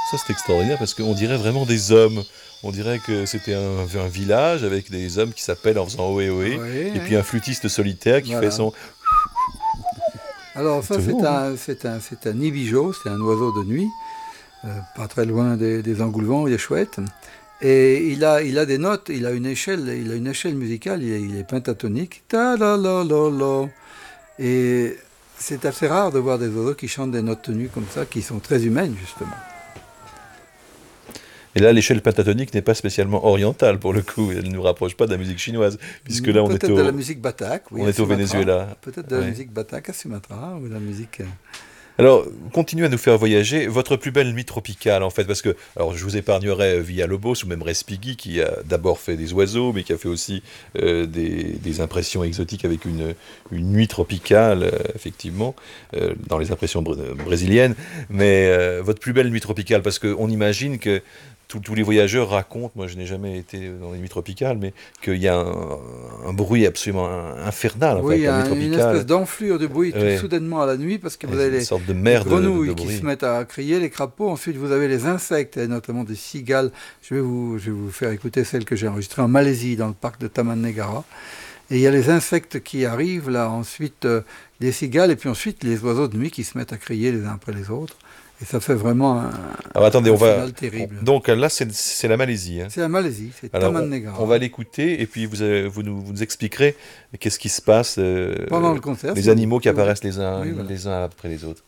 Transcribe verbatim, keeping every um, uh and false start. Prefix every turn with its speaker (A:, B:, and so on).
A: Ça, c'est extraordinaire parce qu'on dirait vraiment des hommes. On dirait que c'était un, un village avec des hommes qui s'appellent en faisant ohé ohé,
B: Oui,
A: et puis
B: oui.
A: un flûtiste solitaire qui fait
B: Voilà.
A: son...
B: Alors
A: C'est
B: ça, c'est
A: étonnant, hein.
B: un, c'est un, c'est un ibigeot, c'est un oiseau de nuit, euh, pas très loin des, des engoulevents ou des chouettes. Et il a, il a des notes, il a une échelle, il a une échelle musicale, il est, il est pentatonique. Ta la la la la. Et c'est assez rare de voir des oiseaux qui chantent des notes tenues comme ça, qui sont très humaines justement.
A: Et là, l'échelle pentatonique n'est pas spécialement orientale pour le coup. Elle ne nous rapproche pas de la musique chinoise, puisque
B: Hmm,
A: là, on est
B: peut-être de la
A: au,
B: musique batak, oui,
A: on
B: à
A: est au
B: Sumatra.
A: Venezuela.
B: Peut-être de la
A: Ouais.
B: musique batak à Sumatra, ou de la musique... euh,
A: Alors, continuez à nous faire voyager. Votre plus belle nuit tropicale, en fait, parce que, alors, je vous épargnerai Villalobos ou même Respighi, qui a d'abord fait des oiseaux, mais qui a fait aussi euh, des, des impressions exotiques avec une, une nuit tropicale, euh, effectivement, euh, dans les impressions br- brésiliennes. Mais euh, votre plus belle nuit tropicale, parce qu'on imagine que tous tous les voyageurs racontent, moi je n'ai jamais été dans les nuits tropicales, mais qu'il y a un, un bruit absolument infernal, enfin,
B: Oui, il
A: avec
B: y
A: la nuit
B: a une espèce
A: tropicale.
B: d'enflure de bruit tout
A: Ouais.
B: soudainement à la nuit parce que vous avez
A: Une
B: les,
A: sorte de
B: les
A: mer de, de, de
B: grenouilles qui se
A: bruit.
B: mettent à crier, les crapauds, ensuite vous avez les insectes, et notamment des cigales. Je vais vous, je vais vous faire écouter celle que j'ai enregistrée en Malaisie, dans le parc de Taman Negara. Et il y a les insectes qui arrivent, là, ensuite euh, des cigales, et puis ensuite les oiseaux de nuit qui se mettent à crier les uns après les autres. Et ça fait vraiment un,
A: Alors attendez,
B: un
A: on va.
B: final
A: on-
B: terrible.
A: donc là, c'est c'est la Malaisie, hein.
B: C'est la Malaisie, c'est
A: Alors
B: Taman
A: on, on va
B: Negara.
A: l'écouter et puis vous, avez- vous, nous, vous nous expliquerez qu'est-ce qui se passe,
B: Pendant
A: euh,
B: le concert, si
A: les
B: vous,
A: animaux qui
B: si vous voulez.
A: apparaissent les uns,
B: Oui, voilà.
A: les uns après les autres.